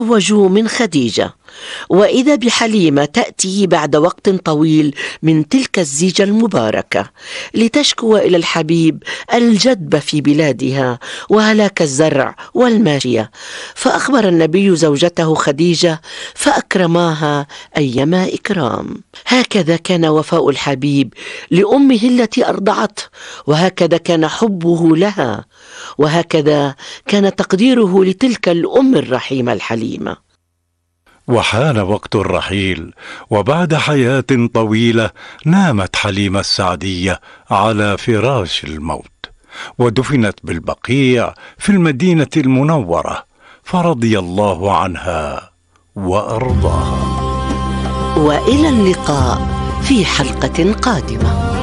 وجوا من خديجة، وإذا بحليمة تأتي بعد وقت طويل من تلك الزيجة المباركة لتشكو إلى الحبيب الجدب في بلادها وهلاك الزرع والماشية، فأخبر النبي زوجته خديجة فأكرماها أيما إكرام. هكذا كان وفاء الحبيب لأمه التي أرضعته، وهكذا كان حبه لها، وهكذا كان تقديره لتلك الأم الرحيمة الحليمة. وحان وقت الرحيل، وبعد حياة طويلة نامت حليمة السعدية على فراش الموت، ودفنت بالبقيع في المدينة المنورة، فرضي الله عنها وأرضاها. وإلى اللقاء في حلقة قادمة.